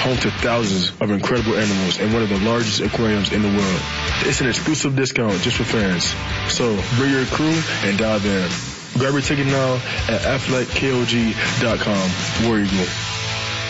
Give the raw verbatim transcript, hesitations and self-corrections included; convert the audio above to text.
home to thousands of incredible animals and one of the largest aquariums in the world. It's an exclusive discount just for fans. So bring your crew and dive in. Grab your ticket now at athletic K O G dot com. War Eagle.